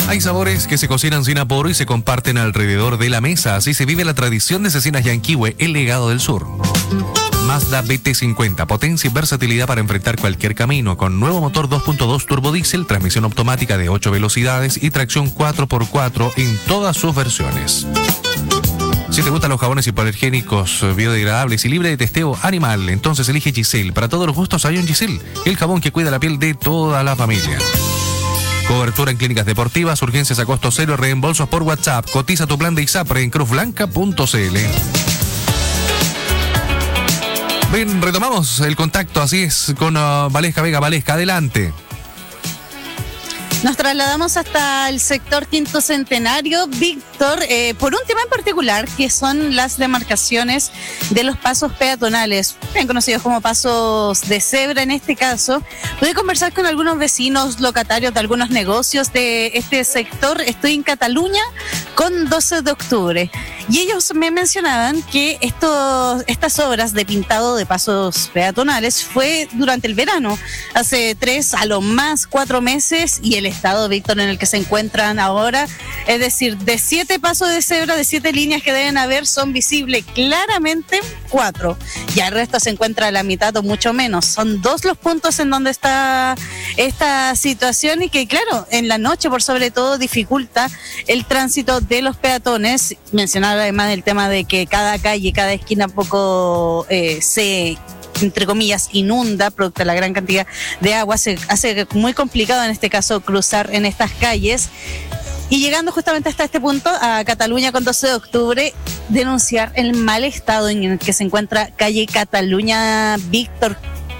Hay sabores que se cocinan sin apuro y se comparten alrededor de la mesa. Así se vive la tradición de Cecinas Yanquihue, el legado del sur. Mazda BT50, potencia y versatilidad para enfrentar cualquier camino, con nuevo motor 2.2 turbodiesel, transmisión automática de 8 velocidades y tracción 4x4 en todas sus versiones. Si te gustan los jabones hipoalergénicos, biodegradables y libre de testeo animal, entonces elige Giselle. Para todos los gustos hay un Giselle, el jabón que cuida la piel de toda la familia. Cobertura en clínicas deportivas, urgencias a costo cero, reembolsos por WhatsApp. Cotiza tu plan de ISAPRE en cruzblanca.cl. Bien, retomamos el contacto, así es, con Valesca Vega. Valesca, adelante. Nos trasladamos hasta el sector Quinto Centenario, Víctor, por un tema en particular, que son las demarcaciones de los pasos peatonales, bien conocidos como pasos de cebra en este caso. Pude conversar con algunos vecinos locatarios de algunos negocios de este sector. Estoy en Cataluña con 12 de octubre. Y ellos me mencionaban que estas obras de pintado de pasos peatonales fue durante el verano, hace 3 a lo más 4 meses, y el estado, Víctor, en el que se encuentran ahora, es decir, de 7 pasos de cebra, de 7 líneas que deben haber, son visibles claramente 4. Ya el resto se encuentra a la mitad o mucho menos. Son 2 los puntos en donde está esta situación y que, claro, en la noche por sobre todo dificulta el tránsito de los peatones. Mencionar además el tema de que cada calle, cada esquina poco se, entre comillas, inunda, producto de la gran cantidad de agua. Se hace muy complicado en este caso cruzar en estas calles. Y llegando justamente hasta este punto, a Cataluña con 12 de octubre, denunciar el mal estado en el que se encuentra calle Cataluña, Víctor.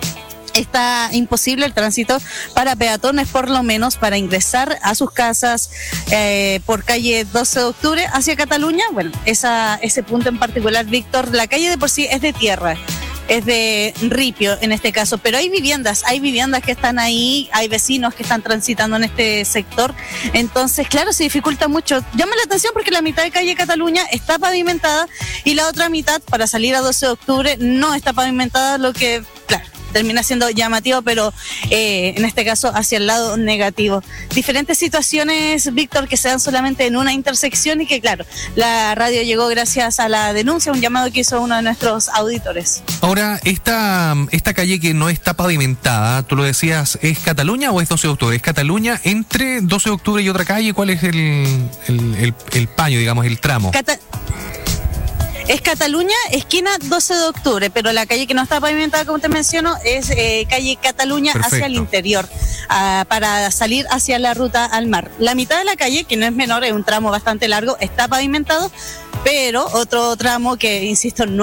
Está imposible el tránsito para peatones, por lo menos para ingresar a sus casas por calle 12 de octubre hacia Cataluña. Bueno, ese punto en particular, Víctor, la calle de por sí es de tierra, es de ripio en este caso, pero hay viviendas que están ahí, hay vecinos que están transitando en este sector, entonces claro, se dificulta mucho. Llama la atención porque la mitad de calle Cataluña está pavimentada y la otra mitad, para salir a 12 de octubre, no está pavimentada, lo que, claro, termina siendo llamativo, pero en este caso hacia el lado negativo. Diferentes situaciones, Víctor, que se dan solamente en una intersección y que, claro, la radio llegó gracias a la denuncia, un llamado que hizo uno de nuestros auditores. Ahora, esta calle que no está pavimentada, tú lo decías, ¿es Cataluña o es 12 de octubre? ¿Es Cataluña entre 12 de octubre y otra calle? ¿Cuál es el paño, digamos, el tramo? Es Cataluña, esquina 12 de octubre, pero la calle que no está pavimentada, como te menciono, es calle Cataluña. Perfecto. Hacia el interior, para salir hacia la ruta al mar. La mitad de la calle, que no es menor, es un tramo bastante largo, está pavimentado, pero otro tramo que, insisto, no